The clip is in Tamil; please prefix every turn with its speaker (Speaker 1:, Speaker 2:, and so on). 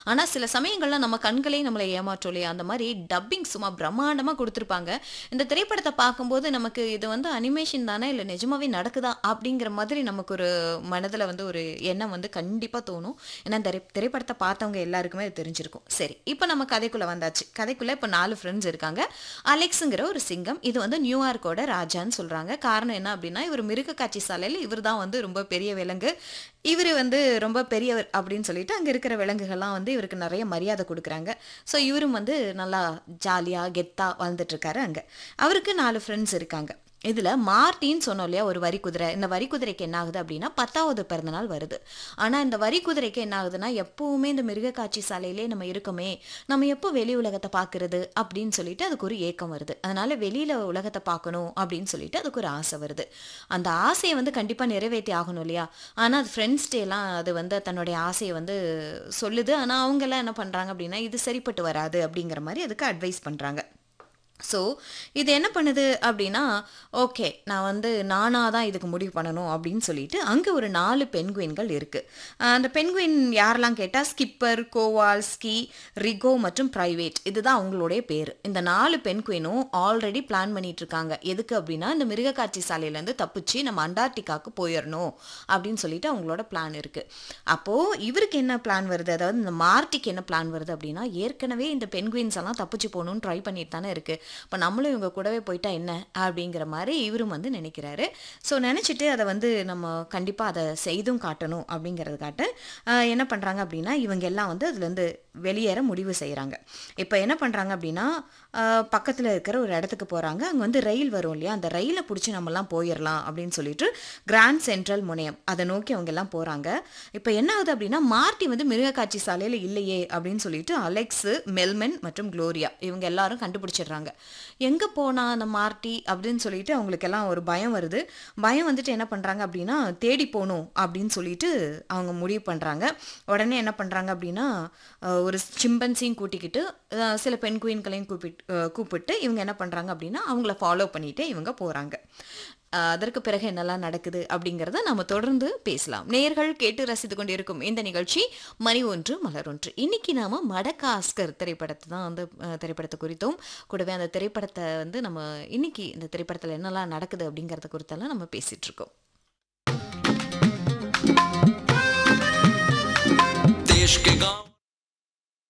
Speaker 1: ஆனா, சில சமயங்கள்ல நம்ம கண்களே நம்மள ஏமாற்றும் இல்லையா? அந்த மாரி டப்பிங் சும்மா பிரம்மாண்டமா குடுத்துருப்பாங்க. இந்த திரைப்படத்த பார்க்கும்போது நமக்கு இது வந்து அனிமேஷன் தானா? இல்ல நிஜமாவே நடக்குதா? அப்படிங்கிற மாதிரி நமக்கு ஒரு மனதுல வந்து ஒரு எண்ணம் வந்து கண்டிப்பா தோணும். ஏன்னா, இந்த திரைப்படத்த பார்த்தவங்க எல்லாருக்குமே அது தெரிஞ்சிருக்கும். சரி, இப்ப நம்ம கதைக்குள்ள வந்தாச்சு. கதைக்குள்ள இப்ப 4 ஃப்ரெண்ட்ஸ் இருக்காங்க. அலெக்ஸுங்கிற ஒரு சிங்கம். இது வந்து நியூயார்க்கோட ராஜான்னு சொல்றாங்க. காரணம் என்ன அப்படின்னா, இவர் மிருக காட்சி சாலையில இவர் தான் வந்து ரொம்ப பெரிய விலங்கு. இவரு வந்து ரொம்ப பெரியவர் அப்படின்னு சொல்லிட்டு, அங்க இருக்கிற விலங்குகள்லாம் வந்து இவருக்கு நெறைய மரியாதை குடுக்குறாங்க. ஸோ, இவரும் வந்து நல்லா ஜாலியா, கெத்தா வாழ்ந்துட்டு இருக்காரு அங்க. அவருக்கு 4 ஃப்ரெண்ட்ஸ் இருக்காங்க. இதுல மார்ட்டின்னு சொன்னோம் இல்லையா? ஒரு வரி குதிரை. இந்த வரி குதிரைக்கு என்ன ஆகுது அப்படின்னா, 10வது பிறந்த நாள் வருது. ஆனா, இந்த வரி குதிரைக்கு என்ன ஆகுதுன்னா, எப்பவுமே இந்த மிருகக்காட்சி சாலையிலே நம்ம இருக்கோமே, நம்ம எப்போ வெளி உலகத்த பார்க்கிறது அப்படின்னு சொல்லிட்டு அதுக்கு ஒரு ஏக்கம் வருது. அதனால வெளியில உலகத்த பார்க்கணும் அப்படின்னு சொல்லிட்டு அதுக்கு ஒரு ஆசை வருது. அந்த ஆசைய வந்து கண்டிப்பா நிறைவேத்தி ஆகணும் இல்லையா? ஆனா, அது ஃப்ரெண்ட்ஸ்ட்டலாம் அது வந்து தன்னுடைய ஆசைய வந்து சொல்லுது. ஆனா, அவங்கலாம் என்ன பண்றாங்க அப்படின்னா, இது சரிப்பட்டு வராது அப்படிங்கிற மாரி அதுக்கு அட்வைஸ் பண்றாங்க. ஸோ, இது என்ன பண்ணுது அப்படின்னா, ஓகே நான் வந்து நானா தான் இதுக்கு முடிவு பண்ணணும் அப்படின்னு சொல்லிட்டு, அங்க ஒரு 4 பென்குயின்கள் இருக்கு. அந்த பென்குயின் யாரெல்லாம் கேட்டா, ஸ்கிப்பர், கோவால்ஸ்கி, ரிகோ மற்றும் பிரைவேட் இதுதான் அவங்களுடைய பேரு. இந்த 4 பென்குயினும் ஆல்ரெடி பிளான் பண்ணிட்டு இருக்காங்க. எதுக்கு அப்படின்னா, இந்த மிருகக்காட்சி சாலையிலேருந்து தப்பிச்சு நம்ம அண்டார்டிகாவுக்கு போயிறணும் அப்படின்னு சொல்லிட்டு அவங்களோட பிளான் இருக்கு. அப்போ இவருக்கு என்ன பிளான் வருது? அதாவது இந்த மார்ட்டிக்கு என்ன பிளான் வருது அப்படின்னா, ஏற்கனவே இந்த பென்குயின்ஸ் எல்லாம் தப்பிச்சு போகணும்னு ட்ரை பண்ணிட்டு தானே இருக்கு. இப்போ நம்மளும் இவங்க கூடவே போயிட்டா என்ன அப்படிங்கிற மாதிரி இவரும் வந்து நினைக்கிறாரு. ஸோ நினச்சிட்டு அதை வந்து நம்ம கண்டிப்பாக அதை செய்தும் காட்டணும் அப்படிங்கிறதுக்காட்டு என்ன பண்ணுறாங்க அப்படின்னா, இவங்க எல்லாம் வந்து அதுலேருந்து வெளியேற முடிவு செய்கிறாங்க. இப்போ என்ன பண்ணுறாங்க அப்படின்னா, பக்கத்தில் இருக்கிற ஒரு இடத்துக்கு போகிறாங்க. அங்கே வந்து ரயில் வரும் இல்லையா? அந்த ரயிலை பிடிச்சி நம்மலாம் போயிடலாம் அப்படின்னு சொல்லிட்டு கிராண்ட் சென்ட்ரல் முனையம் அதை நோக்கி அவங்க எல்லாம் போகிறாங்க. இப்போ என்ன ஆகுது அப்படின்னா, மார்ட்டி வந்து மிருகக்காட்சி சாலையில் இல்லையே அப்படின்னு சொல்லிட்டு அலெக்ஸு, மெல்மென் மற்றும் குளோரியா இவங்க எல்லாரும் கண்டுபிடிச்சிடுறாங்க. எங்கே போனா அந்த மார்ட்டி அப்படின்னு சொல்லிட்டு அவங்களுக்கெல்லாம் ஒரு பயம் வருது. பயம் வந்துட்டு என்ன பண்ணுறாங்க அப்படின்னா, தேடி போகணும் அப்படின்னு சொல்லிட்டு அவங்க முடிவு பண்ணுறாங்க. உடனே என்ன பண்ணுறாங்க அப்படின்னா, ஒரு சிம்பன்சியும் கூட்டிக்கிட்டு சில பெண் குயின்களையும் கூப்பிட்டு இவங்க என்ன பண்ணுறாங்க அப்படின்னா, அவங்கள ஃபாலோ பண்ணிகிட்டே இவங்க போகிறாங்க. அதற்கு பிறகு என்னெல்லாம் நடக்குது அப்படிங்கிறத நம்ம தொடர்ந்து பேசலாம். நேயர்கள் கேட்டு ரசித்து கொண்டிருக்கும் இந்த நிகழ்ச்சி மணி ஒன்று மலர் ஒன்று. இன்னைக்கு நாம மடகாஸ்கர் திரைப்படத்தை தான் வந்து திரைப்படத்தை குறித்தும் கூடவே அந்த திரைப்படத்தை வந்து நம்ம இன்னைக்கு இந்த திரைப்படத்தில் என்னெல்லாம் நடக்குது அப்படிங்கிறத குறித்தெல்லாம் நம்ம பேசிட்டு இருக்கோம்.
Speaker 2: देश के गांव